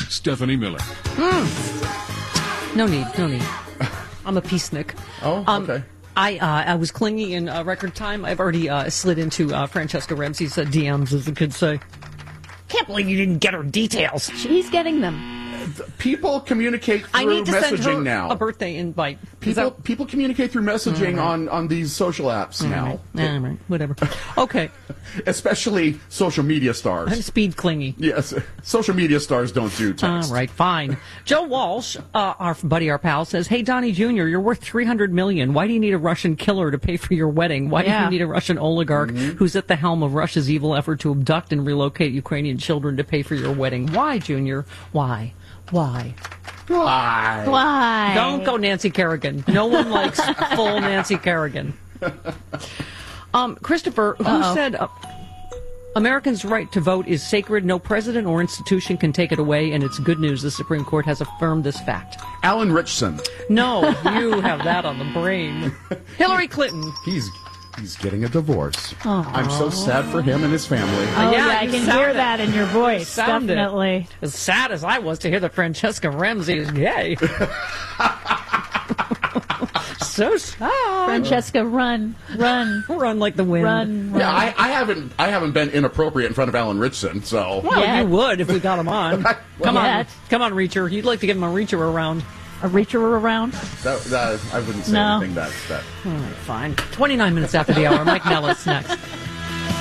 Stephanie Miller. No need. I'm a peacenik. Oh, okay. I was clingy in record time. I've already slid into Francesca Ramsey's DMs, as the kids say. Can't believe you didn't get her details. She's getting them. People communicate through I need to messaging send her now. a birthday invite. People communicate through messaging on these social apps now. All right, whatever. Okay. Especially social media stars. I'm speed clingy. Yes, social media stars don't do text. All right, fine. Joe Walsh, our pal, says, "Hey, Donnie Jr., you're worth $300 million. Why do you need a Russian killer to pay for your wedding? Why do you need a Russian oligarch who's at the helm of Russia's evil effort to abduct and relocate Ukrainian children to pay for your wedding? Why, Junior? Why? Why? Don't go Nancy Kerrigan. No one likes full Nancy Kerrigan." Christopher, who said Americans' right to vote is sacred, no president or institution can take it away, and it's good news the Supreme Court has affirmed this fact. Alan Richson. No, you have that on the brain. Hillary Clinton. He's getting a divorce. I'm so sad for him and his family. Oh, yeah, I can hear that in your voice. Sounded Definitely. as sad as I was to hear that Francesca Ramsey is gay. So sad. Francesca, run like the wind. Run. Yeah, I haven't been inappropriate in front of Alan Richson, so. Well, you would if we got him on. Come on, Reacher. You'd like to give him a Reacher around. A Reacher around? I wouldn't say anything that. All right, fine. 29 minutes after the hour. Mike Nellis next.